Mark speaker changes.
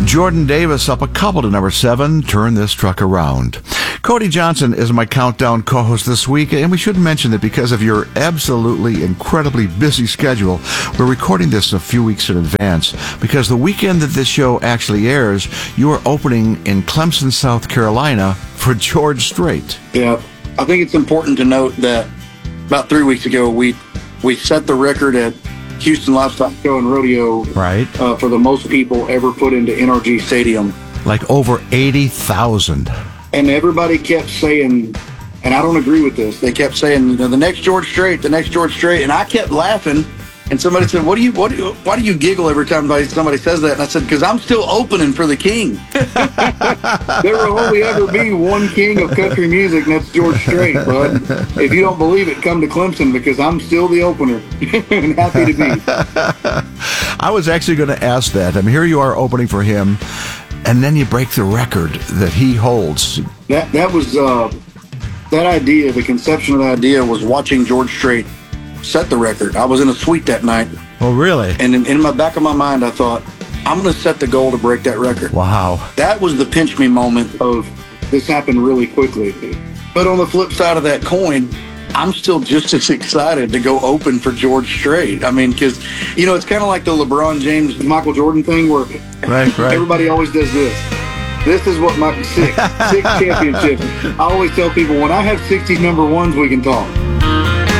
Speaker 1: Jordan Davis up a couple to number 7, Turn This Truck Around. Cody Johnson is my countdown co-host this week, and we should mention that because of your absolutely incredibly busy schedule, we're recording this a few weeks in advance, because the weekend that this show actually airs, you are opening in Clemson, South Carolina for George Strait.
Speaker 2: Yeah, I think it's important to note that about 3 weeks ago, we set the record at Houston Livestock Show and Rodeo,
Speaker 1: right,
Speaker 2: for the most people ever put into NRG Stadium.
Speaker 1: Like over 80,000.
Speaker 2: And everybody kept saying, and I don't agree with this, they kept saying, the next George Strait, the next George Strait. And I kept laughing. And somebody said, why do you giggle every time somebody says that? And I said, because I'm still opening for the king. There will only ever be one king of country music, and that's George Strait, bud. If you don't believe it, come to Clemson, because I'm still the opener. And happy to be.
Speaker 1: I was actually going to ask that. I mean, here you are opening for him, and then you break the record that he holds.
Speaker 2: That was, that idea, the conception of the idea was watching George Strait set the record. I was in a suite that night.
Speaker 1: Oh, really?
Speaker 2: And in my back of my mind, I thought, I'm going to set the goal to break that record.
Speaker 1: Wow.
Speaker 2: That was the pinch me moment of this happened really quickly. But on the flip side of that coin, I'm still just as excited to go open for George Strait. I mean, because, it's kind of like the LeBron James, Michael Jordan thing where
Speaker 1: right.
Speaker 2: Everybody always does this. This is what my six championships. I always tell people, when I have 60 number ones, we can talk.